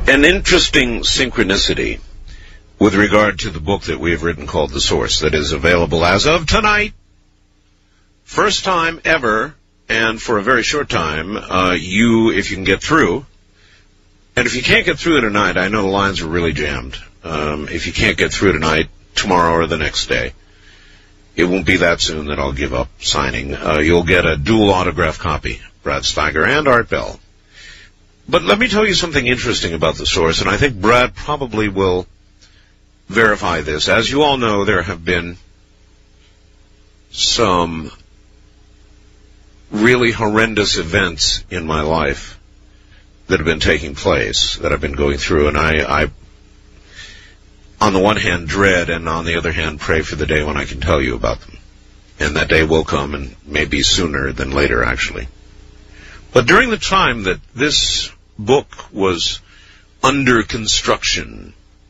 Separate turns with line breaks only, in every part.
An interesting synchronicity with regard to the book that we have written called The Source that is available as of tonight. First time ever, and for a very short time, if you can get through, and if you can't get through tonight, I know the lines are really jammed. If you can't get through tonight, tomorrow or the next day, it won't be that soon that I'll give up signing. You'll get a dual autograph copy, Brad Steiger and Art Bell. But let me tell you something interesting about The Source, and I think Brad probably will verify this. As you all know, there have been some really horrendous events in my life that have been taking place, that I've been going through, and I on the one hand, dread, and on the other hand, pray for the day when I can tell you about them. And that day will come, and maybe sooner than later, actually. But during the time that this book was under construction,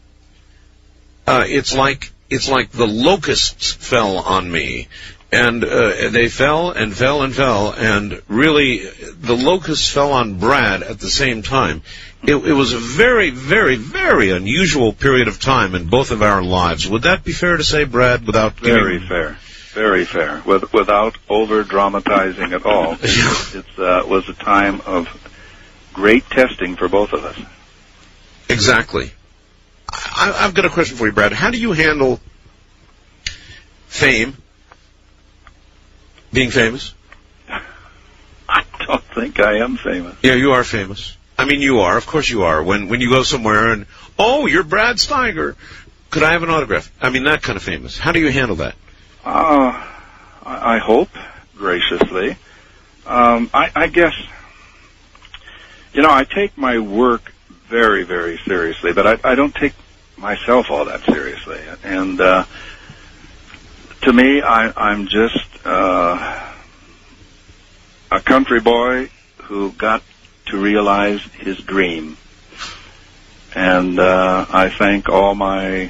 it's like the locusts fell on me. And they fell and fell and fell, and really the locusts fell on Brad at the same time. It was a very, very, very unusual period of time in both of our lives. Would that be fair to say, Brad, without
Very fair. Very fair. Without over-dramatizing at all. It was a time of great testing for both of us.
Exactly. I've got a question for you, Brad. How do you handle fame? Being famous?
I don't think I am famous.
Yeah, you are famous. I mean, you are. Of course you are. When you go somewhere and, oh, you're Brad Steiger. Could I have an autograph? I mean, that kind of famous. How do you handle that?
I hope graciously. I guess, I take my work very, very seriously, but I don't take myself all that seriously. And to me, I'm just a country boy who got to realize his dream. And I thank all my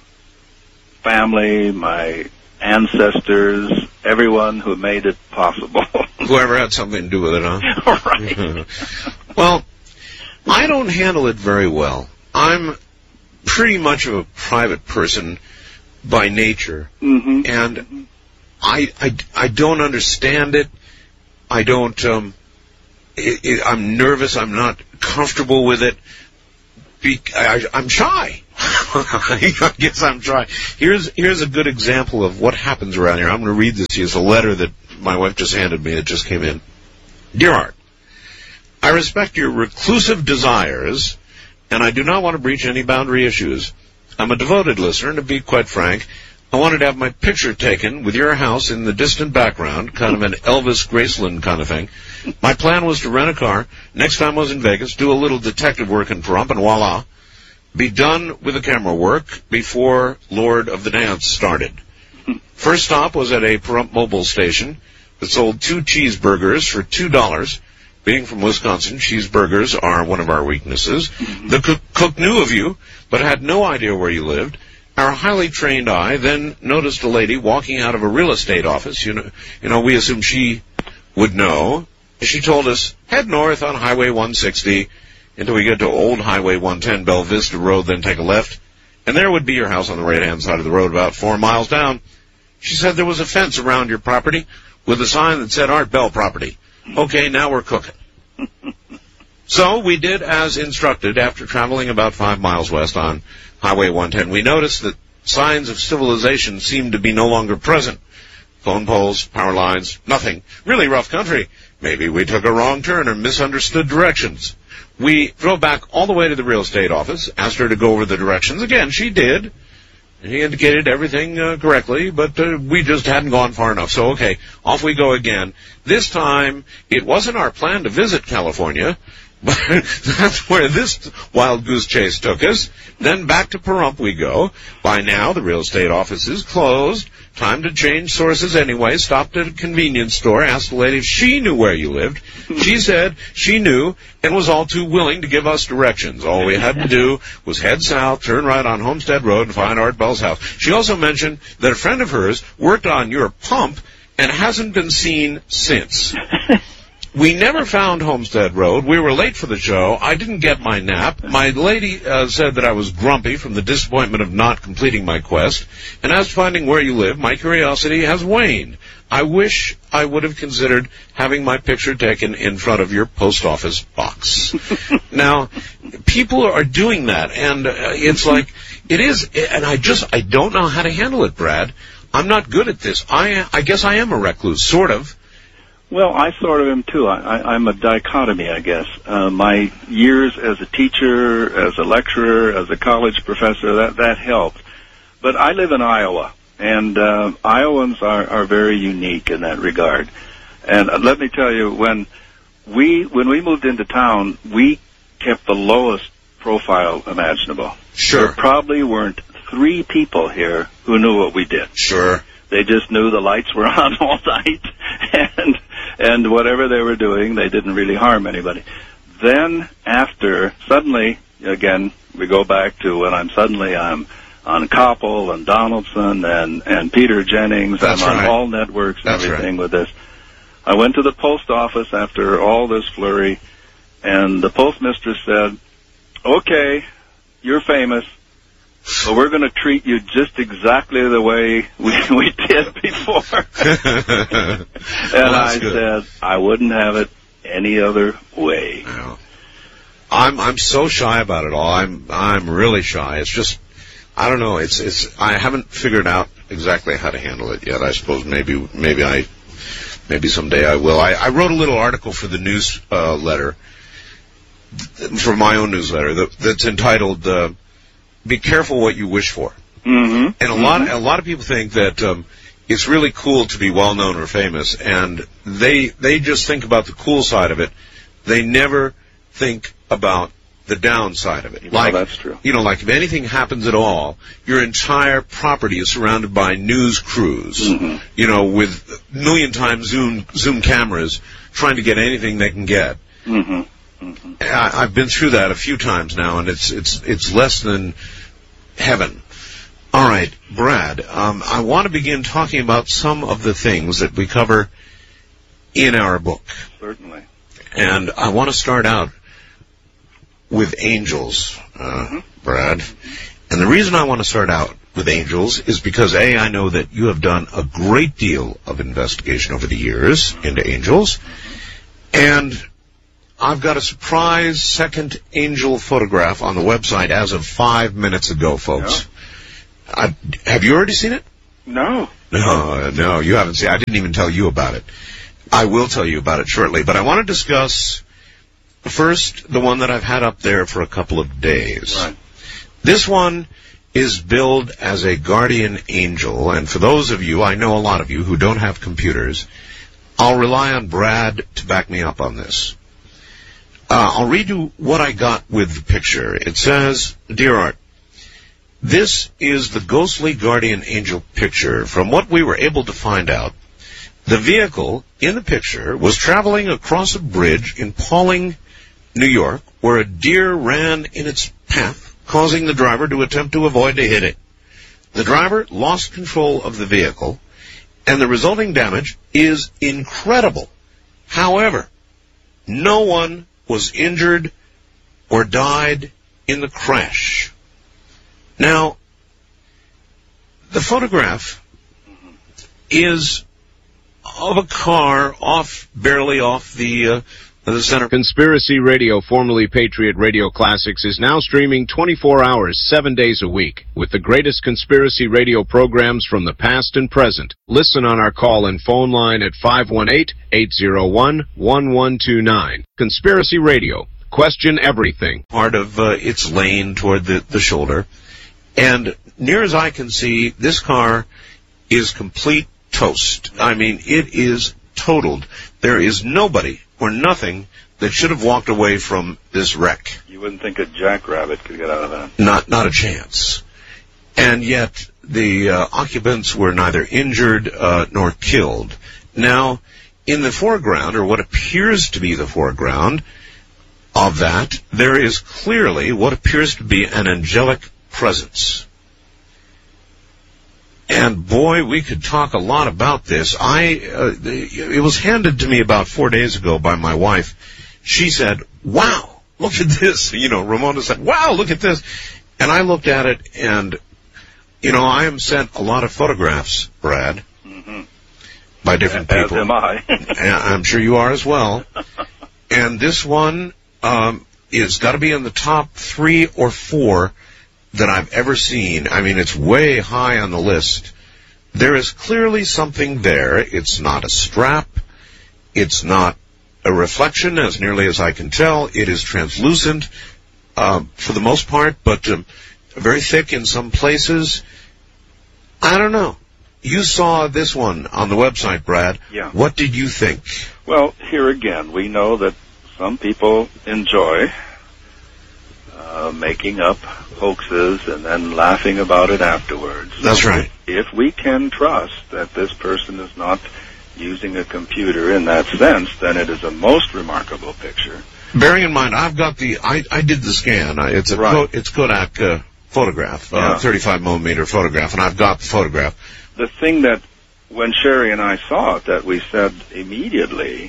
family, my ancestors, everyone who made it possible.
Whoever had something to do with it, huh?
Right.
Well, I don't handle it very well. I'm pretty much of a private person by nature, and I don't understand it. I don't. I'm nervous. I'm not comfortable with it. I'm shy. I guess I'm shy. Here's a good example of what happens around here. I'm going to read this to you. It's a letter that my wife just handed me that just came in. Dear Art, I respect your reclusive desires, and I do not want to breach any boundary issues. I'm a devoted listener, and to be quite frank, I wanted to have my picture taken with your house in the distant background, kind of an Elvis Graceland kind of thing. My plan was to rent a car. Next time I was in Vegas, do a little detective work in Pahrump, and voila, be done with the camera work before Lord of the Dance started. First stop was at a Pahrump Mobil station that sold 2 cheeseburgers for $2. Being from Wisconsin, cheeseburgers are one of our weaknesses. The cook knew of you, but had no idea where you lived. Our highly trained eye then noticed a lady walking out of a real estate office. You know, we assumed she would know. She told us, head north on Highway 160 until we get to Old Highway 110, Bella Vista Road, then take a left, and there would be your house on the right-hand side of the road about 4 miles down. She said there was a fence around your property with a sign that said Art Bell Property. Okay, now we're cooking. So we did as instructed. After traveling about 5 miles west on Highway 110, we noticed that signs of civilization seemed to be no longer present. Phone poles, power lines, nothing. Really rough country. Maybe we took a wrong turn or misunderstood directions. We drove back all the way to the real estate office, asked her to go over the directions. Again, she did. He indicated everything correctly, but we just hadn't gone far enough. So, okay, off we go again. This time, it wasn't our plan to visit California, but that's where this wild goose chase took us. Then back to Pahrump we go. By now, the real estate office is closed. Time to change sources anyway. Stopped at a convenience store, asked the lady if she knew where you lived. She said she knew and was all too willing to give us directions. All we had to do was head south, turn right on Homestead Road, and find Art Bell's house. She also mentioned that a friend of hers worked on your pump and hasn't been seen since. We never found Homestead Road. We were late for the show. I didn't get my nap. My lady said that I was grumpy from the disappointment of not completing my quest. And as to finding where you live, my curiosity has waned. I wish I would have considered having my picture taken in front of your post office box. Now, people are doing that, and it's like, it is, and I don't know how to handle it, Brad. I'm not good at this. I guess I am a recluse, sort of.
Well, I sort of am too. I'm a dichotomy, I guess. My years as a teacher, as a lecturer, as a college professor, that helped. But I live in Iowa, and Iowans are very unique in that regard. And let me tell you, when we moved into town, we kept the lowest profile imaginable.
Sure.
There probably weren't 3 people here who knew what we did.
Sure.
They just knew the lights were on all night, and whatever they were doing, they didn't really harm anybody. Then after, suddenly, again, we go back to when I'm on Koppel and Donaldson and Peter Jennings.
That's
I'm
right.
on all networks and
That's
everything
right.
with this. I went to the post office after all this flurry, and the postmistress said, "Okay, you're famous, but we're going to treat you just exactly the way we did before." And I said, I wouldn't have it any other way.
No. I'm so shy about it all. I'm really shy. It's just, I don't know. I haven't figured out exactly how to handle it yet. I suppose maybe someday I will. I wrote a little article for the newsletter, for my own newsletter, that's entitled "Be Careful What You Wish For."
Mm-hmm.
And a lot of people think that it's really cool to be well known or famous, and they just think about the cool side of it. They never think about the downside of it.
Like, that's true.
Like if anything happens at all, your entire property is surrounded by news crews, with a million times zoom cameras trying to get anything they can get.
Mm-hmm. Mm-hmm.
I've been through that a few times now, and it's less than heaven. All right, Brad, I want to begin talking about some of the things that we cover in our book.
Certainly.
And I want to start out with angels, Brad. And the reason I want to start out with angels is because, A, I know that you have done a great deal of investigation over the years into angels, and I've got a surprise second angel photograph on the website as of 5 minutes ago, folks. Yeah. Have you already seen it?
No.
No, you haven't seen it. I didn't even tell you about it. I will tell you about it shortly, but I want to discuss first the one that I've had up there for a couple of days.
Right.
This one is billed as a guardian angel, and for those of you, I know a lot of you, who don't have computers, I'll rely on Brad to back me up on this. I'll read you what I got with the picture. It says, "Dear Art, this is the ghostly guardian angel picture. From what we were able to find out, the vehicle in the picture was traveling across a bridge in Pawling, New York, where a deer ran in its path, causing the driver to attempt to avoid to hit it. The driver lost control of the vehicle, and the resulting damage is incredible. However, no one was injured or died in the crash." Now, the photograph is of a car barely off the center.
Conspiracy Radio, formerly Patriot Radio Classics, is now streaming 24 hours, 7 days a week, with the greatest conspiracy radio programs from the past and present. Listen on our call-in phone line at 518-801-1129. Conspiracy Radio. Question everything.
Part of its lane toward the shoulder. And near as I can see, this car is complete toast. I mean, it is totaled. There is nobody or nothing that should have walked away from this wreck.
You wouldn't think a jackrabbit could get out of that.
Not a chance. And yet, the occupants were neither injured nor killed. Now, in the foreground, or what appears to be the foreground of that, there is clearly what appears to be an angelic presence. And boy, we could talk a lot about this. It was handed to me about 4 days ago by my wife. She said, wow, look at this. Ramona said, wow, look at this. And I looked at it, and, I am sent a lot of photographs, Brad, by different people.
As am I.
I'm sure you are as well. And this one is got to be in the top 3 or 4 that I've ever seen. I mean, it's way high on the list. There is clearly something there. It's not a strap. It's not a reflection, as nearly as I can tell. It is translucent for the most part, but very thick in some places. I don't know. You saw this one on the website, Brad.
Yeah.
What did you think?
Well, here again, we know that some people enjoy making up hoaxes and then laughing about it afterwards.
That's right.
If we can trust that this person is not using a computer in that sense, then it is a most remarkable picture.
Bearing in mind, I've got I did the scan. It's a
right.
It's Kodak photograph, 35 millimeter photograph, and I've got the photograph.
The thing that, when Sherry and I saw it, that we said immediately,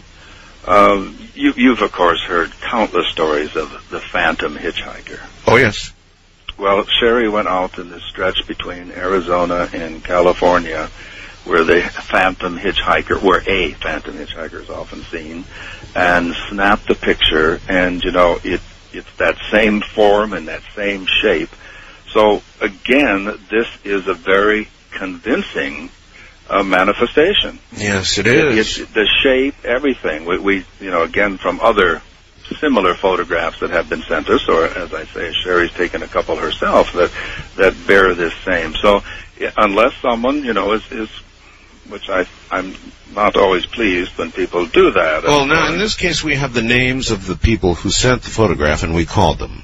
you've of course heard countless stories of the Phantom Hitchhiker.
Oh, yes.
Well, Sherry went out in this stretch between Arizona and California where a Phantom Hitchhiker is often seen, and snapped the picture, and, it's that same form and that same shape. So, again, this is a very convincing manifestation.
Yes, it is.
It's the shape, everything. We again, from other similar photographs that have been sent us, or as I say, Sherry's taken a couple herself that bear this same. So, unless someone, is which I'm not always pleased when people do that.
Well, now, in this case, we have the names of the people who sent the photograph, and we called them.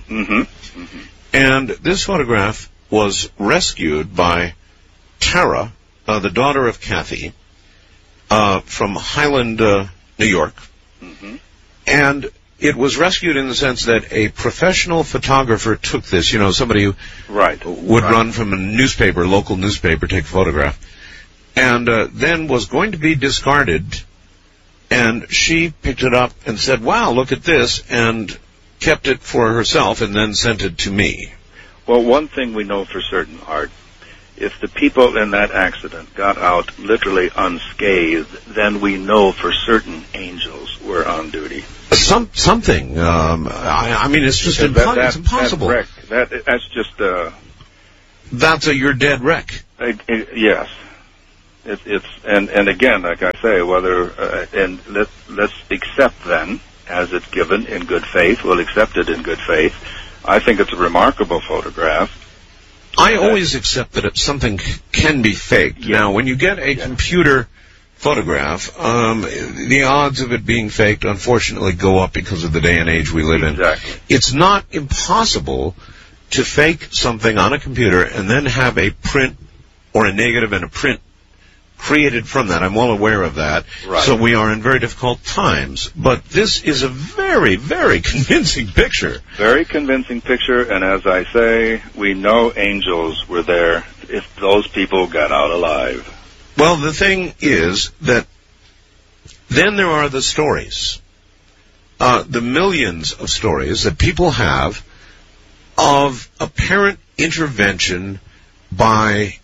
And this photograph was rescued by Tara, the daughter of Kathy, from Highland, New York. And it was rescued in the sense that a professional photographer took this, somebody who would run from a newspaper, local newspaper, take a photograph, and then was going to be discarded, and she picked it up and said, wow, look at this, and kept it for herself and then sent it to me.
Well, one thing we know for certain, Art, if the people in that accident got out literally unscathed, then we know for certain angels were on duty.
Something. I mean, it's just it's impossible.
That wreck, that's just...
That's a you're dead wreck.
Yes. It's and again, like I say, whether and let's accept then, as it's given in good faith. We'll accept it in good faith. I think it's a remarkable photograph.
I always accept that something can be faked. Yeah. Now, when you get a computer photograph, the odds of it being faked, unfortunately, go up because of the day and age we live in.
Exactly.
It's not impossible to fake something on a computer and then have a print or a negative and a print created from that. I'm well aware of that.
Right.
So we are in very difficult times. But this is a very, very convincing picture.
Very convincing picture, and as I say, we know angels were there if those people got out alive.
Well, the thing is that then there are the stories. The millions of stories that people have of apparent intervention by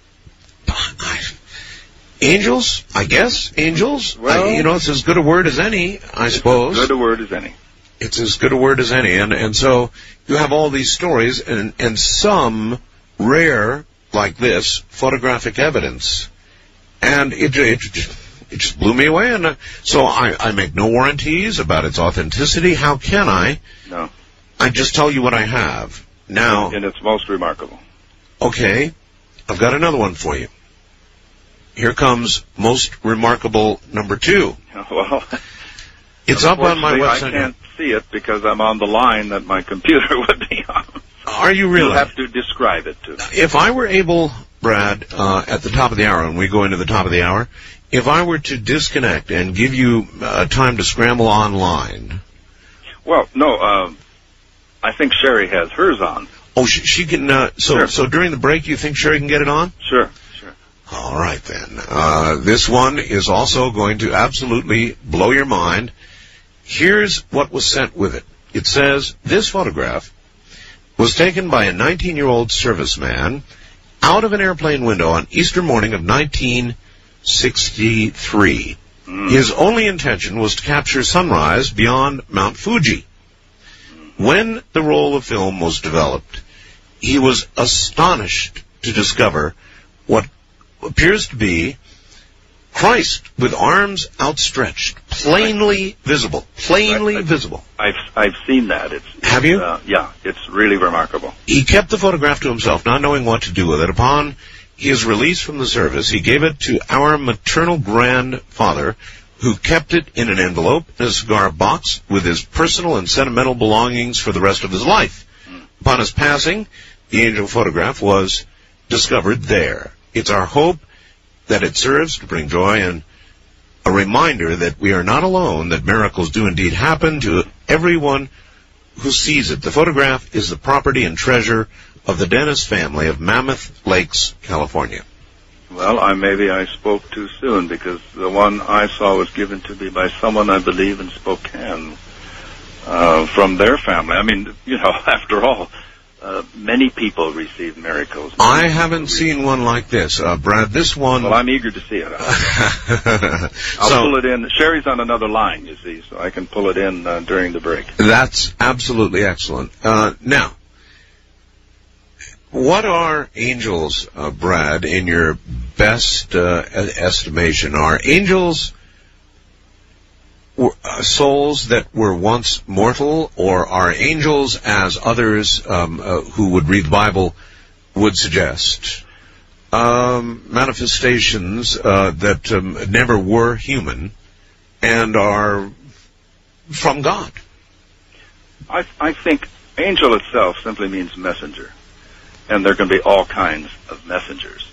angels, I guess. Angels?
Well,
it's as good a word as any, I suppose.
As good a word as any.
It's as good a word as any. And so you have all these stories and some rare, like this, photographic evidence. And it just blew me away. And so I make no warranties about its authenticity. How can I?
No.
I just tell you what I have. Now.
And it's most remarkable.
Okay. I've got another one for you. Here comes most remarkable number 2.
Well,
it's up on my website.
I can't see it because I'm on the line that my computer would be on.
Are you really?
You'll have to describe it to me.
If I were able, Brad, at the top of the hour, and we go into the top of the hour, if I were to disconnect and give you time to scramble online.
Well, no, I think Sherry has hers on.
Oh, she can,
Sure.
So during the break you think Sherry can get it on?
Sure.
All right, then. This one is also going to absolutely blow your mind. Here's what was sent with it. It says, this photograph was taken by a 19-year-old serviceman out of an airplane window on Easter morning of 1963. His only intention was to capture sunrise beyond Mount Fuji. When the roll of film was developed, he was astonished to discover what appears to be Christ with arms outstretched, plainly visible. Visible.
I've seen that.
Have you?
Yeah, it's really remarkable.
He kept the photograph to himself, not knowing what to do with it. Upon his release from the service, he gave it to our maternal grandfather, who kept it in an envelope in a cigar box with his personal and sentimental belongings for the rest of his life. Upon his passing, the angel photograph was discovered there. It's our hope that it serves to bring joy and a reminder that we are not alone, that miracles do indeed happen to everyone who sees it. The photograph is the property and treasure of the Dennis family of Mammoth Lakes, California.
Well, maybe I spoke too soon, because the one I saw was given to me by someone, I believe, in Spokane, from their family. I mean, after all, many people receive miracles.
I haven't seen one like this, Brad. This one...
Well, I'm eager to see it. I'll pull it in. Sherry's on another line, you see, so I can pull it in during the break.
That's absolutely excellent. Now, what are angels, Brad, in your best estimation? Are angels souls that were once mortal, or are angels, as others who would read the Bible would suggest, manifestations that never were human and are from God?
I think angel itself simply means messenger, and there can be all kinds of messengers.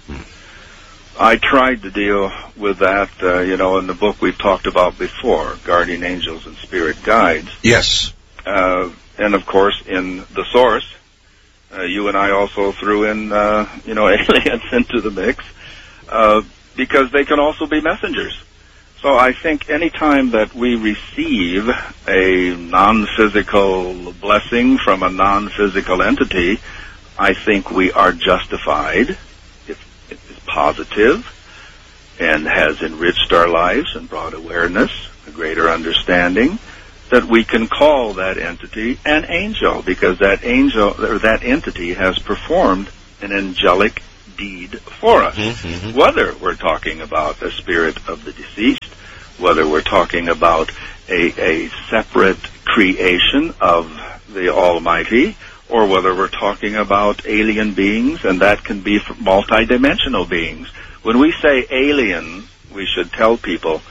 I tried to deal with that, in the book we've talked about before, Guardian Angels and Spirit Guides.
Yes.
And, of course, in the source, you and I also threw in, aliens into the mix, because they can also be messengers. So I think any time that we receive a non-physical blessing from a non-physical entity, I think we are justified, if it is positive and has enriched our lives and brought awareness, a greater understanding, that we can call that entity an angel, because that angel or that entity has performed an angelic deed for us. Mm-hmm. Whether we're talking about a spirit of the deceased, whether we're talking about a separate creation of the Almighty, or whether we're talking about alien beings, and that can be multidimensional beings. When we say alien, we should tell people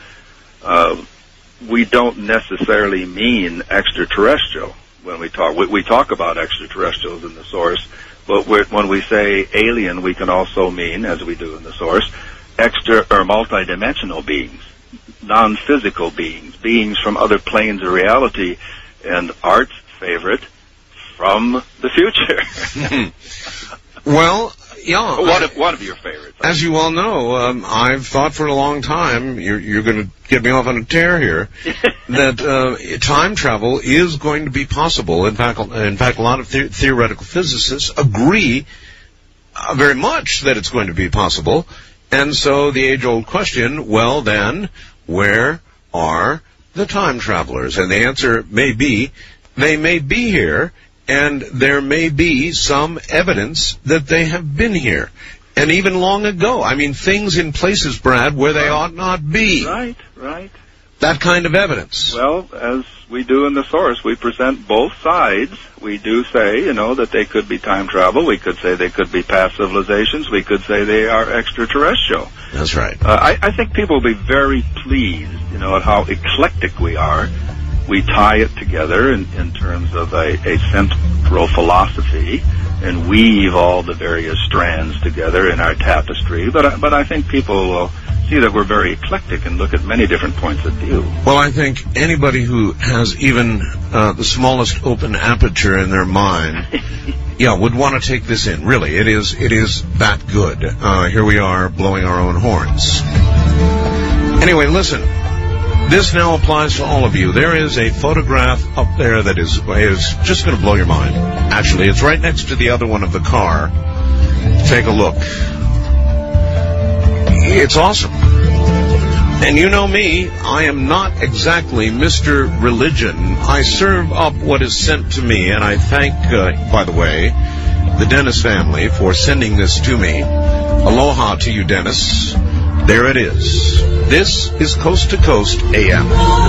we don't necessarily mean extraterrestrial. When we talk about extraterrestrials in the source, but when we say alien, we can also mean, as we do in the source, extra or multidimensional beings, non-physical beings, beings from other planes of reality, and Art's favorite, from the future.
Well, yeah.
One of your favorites.
As you all know, I've thought for a long time, you're going to get me off on a tear here, that time travel is going to be possible. In fact, a lot of theoretical physicists agree very much that it's going to be possible. And so the age-old question, well then, where are the time travelers? And the answer may be, they may be here, and there may be some evidence that they have been here, and even long ago. I mean, things in places, Brad, where they ought not be.
Right.
That kind of evidence.
Well, as we do in the source, we present both sides. We do say, that they could be time travel. We could say they could be past civilizations. We could say they are extraterrestrial.
That's right.
I think people will be very pleased, at how eclectic we are. we tie it together in terms of a central philosophy and weave all the various strands together in our tapestry. But I think people will see that we're very eclectic and look at many different points of view.
Well, I think anybody who has even the smallest open aperture in their mind, would want to take this in. Really, it is that good. Here we are blowing our own horns. Anyway, listen. This now applies to all of you. There is a photograph up there that is just going to blow your mind. Actually, it's right next to the other one of the car. Take a look. It's awesome. And you know me, I am not exactly Mr. Religion. I serve up what is sent to me, and I thank, by the way, the Dennis family for sending this to me. Aloha to you, Dennis. There it is. This is Coast to Coast AM.